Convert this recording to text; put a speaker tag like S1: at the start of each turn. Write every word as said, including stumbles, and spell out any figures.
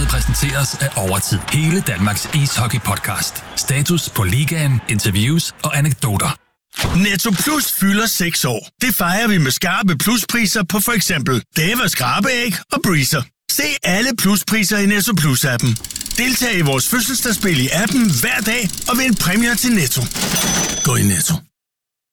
S1: Showet præsenteres af Overtid. Hele Danmarks ishockey-podcast. Status på ligaen, interviews og anekdoter.
S2: Netto Plus fylder seks år. Det fejrer vi med skarpe pluspriser på for eksempel Davas skrabeæg og Breezer. Se alle pluspriser i Netto Plus-appen. Deltag i vores fødselsdagsspil i appen hver dag og vind præmier til Netto. Gå i Netto.